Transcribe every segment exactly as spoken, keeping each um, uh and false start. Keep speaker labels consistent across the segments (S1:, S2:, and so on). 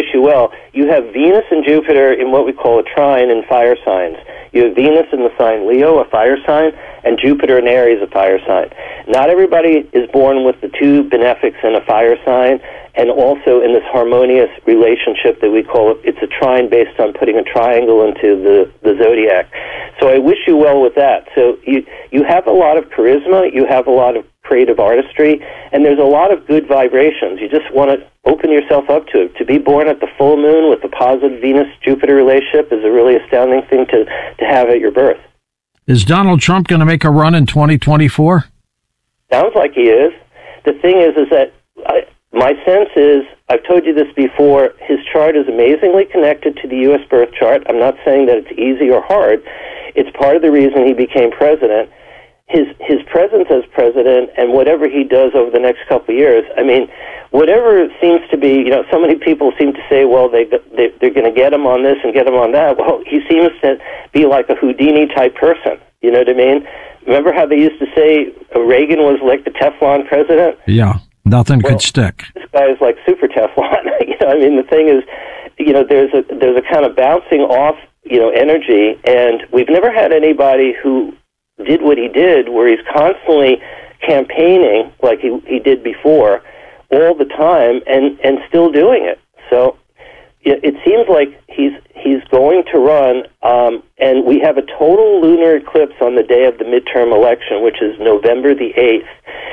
S1: you well. You have Venus and Jupiter in what we call a trine in fire signs. You have Venus in the sign Leo, a fire sign, and Jupiter in Aries, a fire sign. Not everybody is born with the two benefics in a fire sign, and also in this harmonious relationship that we call it. It's a trine based on putting a triangle into the, the zodiac. So I wish you well with that. So you you have a lot of charisma, you have a lot of creative artistry, and there's a lot of good vibrations. You just want to open yourself up to it. To be born at the full moon with a positive Venus-Jupiter relationship is a really astounding thing to, to have at your birth.
S2: Is Donald Trump going to make a run in twenty twenty-four?
S1: Sounds like he is. The thing is, is that I, my sense is, I've told you this before, his chart is amazingly connected to the U S birth chart. I'm not saying that it's easy or hard. It's part of the reason he became president. His his presence as president and whatever he does over the next couple of years, I mean, whatever seems to be, you know, so many people seem to say, well, they, they, they're going to get him on this and get him on that. Well, he seems to be like a Houdini-type person, you know what I mean? Remember how they used to say Reagan was like the Teflon president?
S2: Yeah, nothing
S1: well,
S2: could stick.
S1: This guy is like super Teflon. you know, I mean, the thing is, you know, there's a there's a kind of bouncing off, you know, energy, and we've never had anybody who did what he did, where he's constantly campaigning like he he did before, all the time, and, and still doing it. So it, it seems like he's he's going to run, um, and we have a total lunar eclipse on the day of the midterm election, which is November the eighth.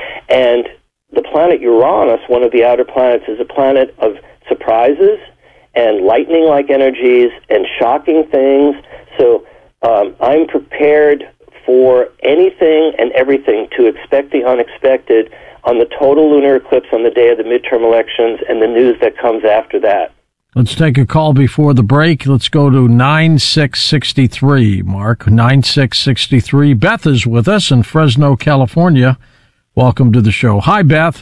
S1: And the planet Uranus, one of the outer planets, is a planet of surprises and lightning-like energies and shocking things. So um, I'm prepared for anything and everything to expect the unexpected on the total lunar eclipse on the day of the midterm elections and the news that comes after that.
S2: Let's take a call before the break. Let's go to nine six six three, Mark. nine six six three. Beth is with us in Fresno, California. Welcome to the show. Hi, Beth.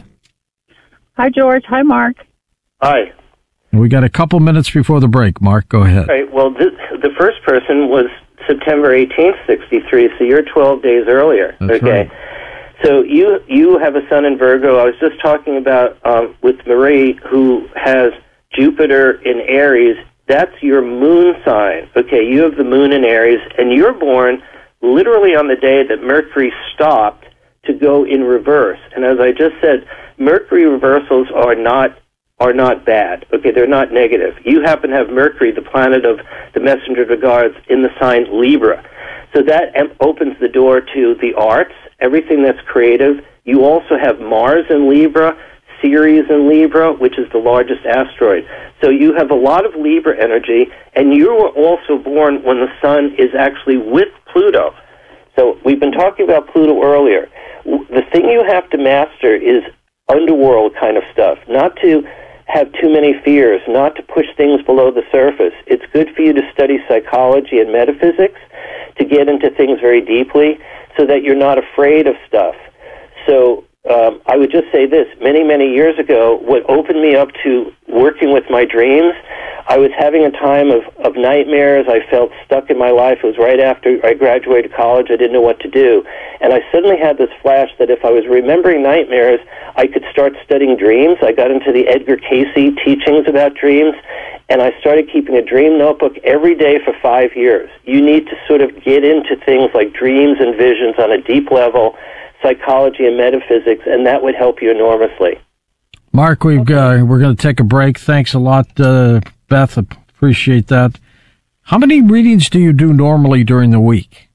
S3: Hi, George. Hi, Mark.
S1: Hi.
S2: We got a couple minutes before the break. Mark, go ahead.
S1: Right. Well, this, the first person was September eighteenth, sixty-three, so you're twelve days earlier.
S2: That's
S1: okay.
S2: Right.
S1: So you you have a son in Virgo. I was just talking about um, with Marie, who has Jupiter in Aries. That's your moon sign. Okay, you have the moon in Aries, and you're born literally on the day that Mercury stopped to go in reverse. And as I just said, Mercury reversals are not are not bad. Okay, they're not negative. You happen to have Mercury, the planet of the messenger of the gods, in the sign Libra. So that opens the door to the arts, everything that's creative. You also have Mars in Libra, Ceres in Libra, which is the largest asteroid. So you have a lot of Libra energy, and you were also born when the sun is actually with Pluto. So we've been talking about Pluto earlier. The thing you have to master is underworld kind of stuff, not to have too many fears, not to push things below the surface. It's good for you to study psychology and metaphysics, to get into things very deeply, so that you're not afraid of stuff. So um, I would just say this, many, many years ago, what opened me up to working with my dreams, I was having a time of, of nightmares. I felt stuck in my life. It was right after I graduated college. I didn't know what to do. And I suddenly had this flash that if I was remembering nightmares, I could start studying dreams. I got into the Edgar Cayce teachings about dreams, and I started keeping a dream notebook every day for five years. You need to sort of get into things like dreams and visions on a deep level, psychology and metaphysics, and that would help you enormously.
S2: Mark, we've uh, we're going to take a break. Thanks a lot, uh, Beth. Appreciate that. How many readings do you do normally during the week?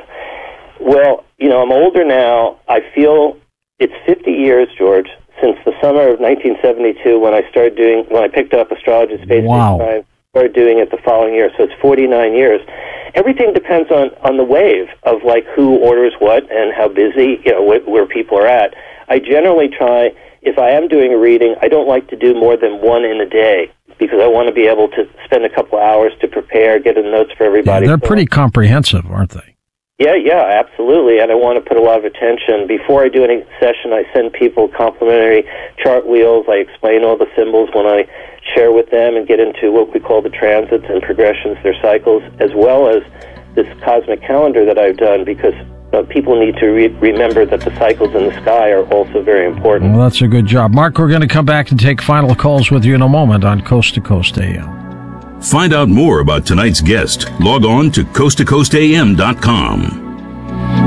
S1: Well, you know, I'm older now. I feel it's fifty years, George, since the summer of nineteen seventy-two when I started doing, when I picked up astrology and space.
S2: Wow.
S1: I started doing it the following year, so it's forty-nine years. Everything depends on, on the wave of, like, who orders what and how busy, you know, wh- where people are at. I generally try, if I am doing a reading, I don't like to do more than one in a day, because I want to be able to spend a couple hours to prepare, get the notes for everybody.
S2: Yeah, they're
S1: so,
S2: pretty comprehensive, aren't they?
S1: Yeah, yeah, absolutely, and I want to put a lot of attention. Before I do any session, I send people complimentary chart wheels. I explain all the symbols when I share with them and get into what we call the transits and progressions, their cycles, as well as this cosmic calendar that I've done, because uh, people need to re- remember that the cycles in the sky are also very important.
S2: Well, that's a good job. Mark, we're going to come back and take final calls with you in a moment on Coast to Coast A M.
S4: Find out more about tonight's guest. Log on to coast to coast a m dot com.